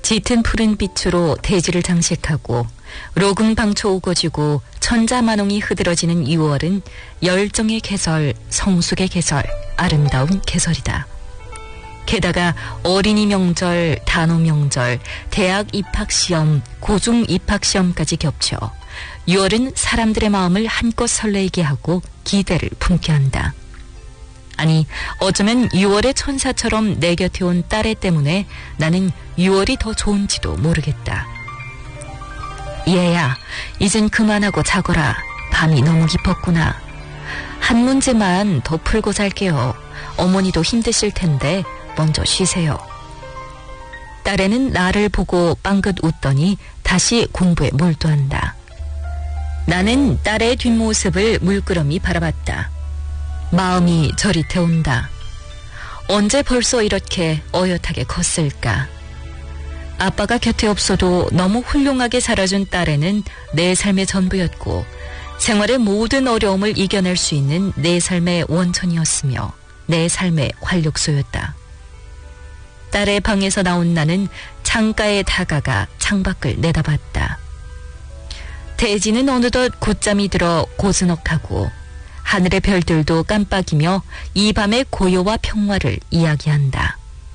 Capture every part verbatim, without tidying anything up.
짙은 푸른 빛으로 대지를 장식하고 로금방초 우거지고 천자만홍이 흐드러지는 유월은 열정의 계절, 성숙의 계절, 아름다운 계절이다. 게다가 어린이 명절, 단오 명절, 대학 입학시험, 고중 입학시험까지 겹쳐 유월은 사람들의 마음을 한껏 설레게 하고 기대를 품게 한다. 아니, 어쩌면 유월의 천사처럼 내 곁에 온 딸애 때문에 나는 유월이 더 좋은지도 모르겠다. 얘야, 이젠 그만하고 자거라. 밤이 너무 깊었구나. 한 문제만 더 풀고 잘게요. 어머니도 힘드실 텐데 먼저 쉬세요. 딸애는 나를 보고 빵긋 웃더니 다시 공부에 몰두한다. 나는 딸의 뒷모습을 물끄러미 바라봤다. 마음이 저릿해온다. 언제 벌써 이렇게 어엿하게 컸을까? 아빠가 곁에 없어도 너무 훌륭하게 살아준 딸애는 내 삶의 전부였고 생활의 모든 어려움을 이겨낼 수 있는 내 삶의 원천이었으며 내 삶의 활력소였다. 딸의 방에서 나온 나는 창가에 다가가 창밖을 내다봤다. 대지는 어느덧 곧잠이 들어 고즈넉하고 하늘의 별들도 깜빡이며 이 밤의 고요와 평화를 이야기한다.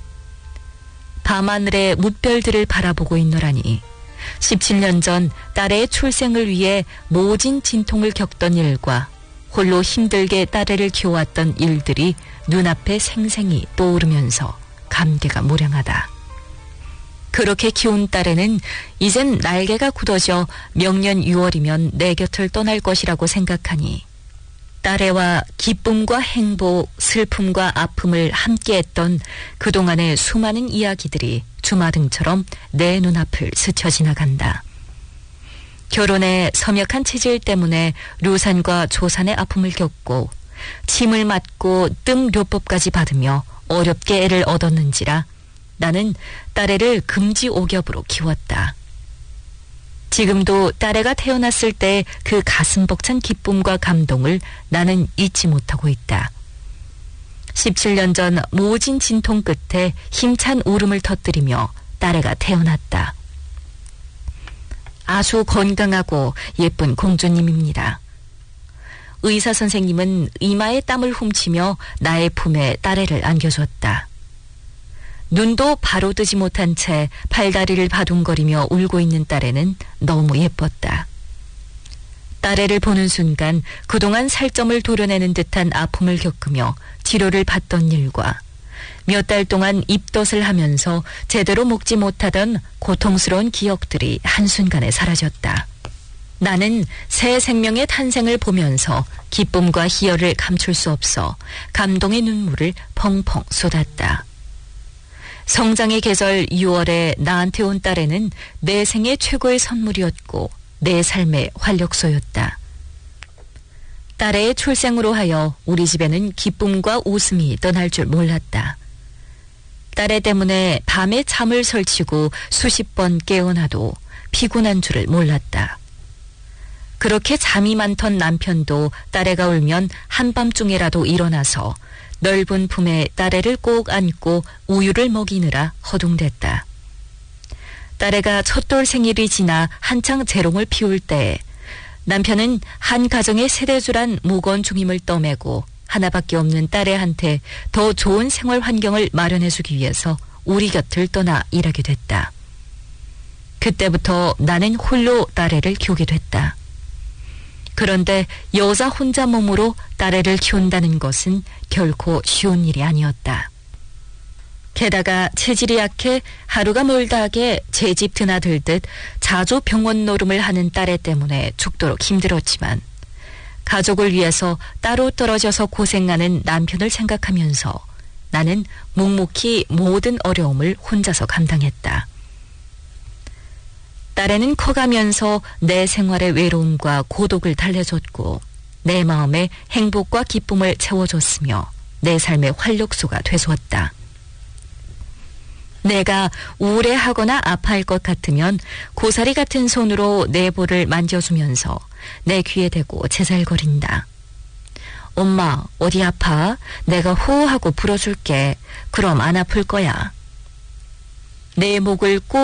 밤하늘의 뭇별들을 바라보고 있노라니 십칠 년 전 딸의 출생을 위해 모진 진통을 겪던 일과 홀로 힘들게 딸애를 키워왔던 일들이 눈앞에 생생히 떠오르면서 감개가 무량하다. 그렇게 키운 딸애는 이젠 날개가 굳어져 명년 유월이면 내 곁을 떠날 것이라고 생각하니 딸애와 기쁨과 행복, 슬픔과 아픔을 함께했던 그동안의 수많은 이야기들이 주마등처럼 내 눈앞을 스쳐 지나간다. 결혼에 섬약한 체질 때문에 류산과 조산의 아픔을 겪고 침을 맞고 뜸료법까지 받으며 어렵게 애를 얻었는지라 나는 딸애를 금지옥엽으로 키웠다. 지금도 딸애가 태어났을 때 그 가슴 벅찬 기쁨과 감동을 나는 잊지 못하고 있다. 십칠 년 전 모진 진통 끝에 힘찬 울음을 터뜨리며 딸애가 태어났다. 아주 건강하고 예쁜 공주님입니다. 의사 선생님은 이마에 땀을 훔치며 나의 품에 딸애를 안겨줬다. 눈도 바로 뜨지 못한 채 팔다리를 바둥거리며 울고 있는 딸애는 너무 예뻤다. 딸애를 보는 순간 그동안 살점을 도려내는 듯한 아픔을 겪으며 치료를 받던 일과 몇 달 동안 입덧을 하면서 제대로 먹지 못하던 고통스러운 기억들이 한순간에 사라졌다. 나는 새 생명의 탄생을 보면서 기쁨과 희열을 감출 수 없어 감동의 눈물을 펑펑 쏟았다. 성장의 계절 유월에 나한테 온 딸애는 내 생애 최고의 선물이었고 내 삶의 활력소였다. 딸애의 출생으로 하여 우리 집에는 기쁨과 웃음이 떠날 줄 몰랐다. 딸애 때문에 밤에 잠을 설치고 수십 번 깨어나도 피곤한 줄을 몰랐다. 그렇게 잠이 많던 남편도 딸애가 울면 한밤중에라도 일어나서 넓은 품에 딸애를 꼭 안고 우유를 먹이느라 허둥댔다. 딸애가 첫돌 생일이 지나 한창 재롱을 피울 때에 남편은 한 가정의 세대주란 무거운 중임을 떠매고 하나밖에 없는 딸애한테 더 좋은 생활 환경을 마련해주기 위해서 우리 곁을 떠나 일하게 됐다. 그때부터 나는 홀로 딸애를 키우게 됐다. 그런데 여자 혼자 몸으로 딸애를 키운다는 것은 결코 쉬운 일이 아니었다. 게다가 체질이 약해 하루가 멀다 하게 제 집 드나들듯 자주 병원 노름을 하는 딸애 때문에 죽도록 힘들었지만 가족을 위해서 따로 떨어져서 고생하는 남편을 생각하면서 나는 묵묵히 모든 어려움을 혼자서 감당했다. 딸애는 커가면서 내 생활의 외로움과 고독을 달래줬고 내 마음에 행복과 기쁨을 채워줬으며 내 삶의 활력소가 되었다. 내가 우울해하거나 아파할 것 같으면 고사리 같은 손으로 내 볼을 만져주면서 내 귀에 대고 제잘거린다. 엄마, 어디 아파? 내가 호호하고 불어줄게. 그럼 안 아플 거야. 내 목을 꼭